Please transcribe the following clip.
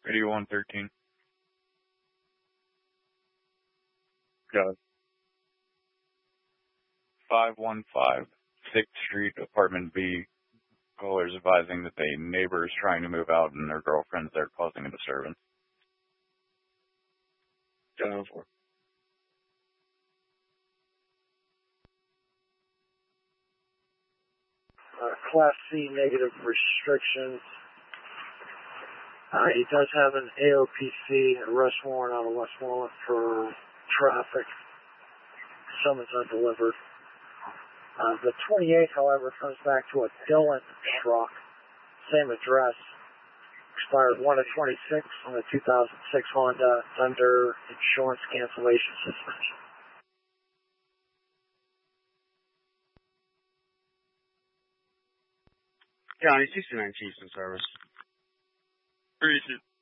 Radio 113. Got it. 515 6th Street, Apartment B. Callers advising that a neighbor is trying to move out and their girlfriend's there causing a disturbance. Down for. Class C negative restrictions. He does have an AOPC arrest warrant out of Westmoreland for traffic. Summons undelivered. The 28th, however, comes back to a Dillon truck. Same address. Expired 1 of 26 on the 2006 Honda under insurance cancellation suspension. County 69 Chiefs in service. Appreciate it.